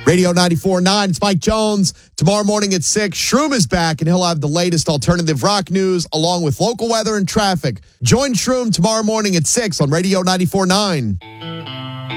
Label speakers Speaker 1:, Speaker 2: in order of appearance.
Speaker 1: Radio 94.9, it's Mike Jones. Tomorrow morning at 6, Shroom is back, and he'll have the latest alternative rock news along with local weather and traffic. Join Shroom tomorrow morning at 6 on Radio 94.9.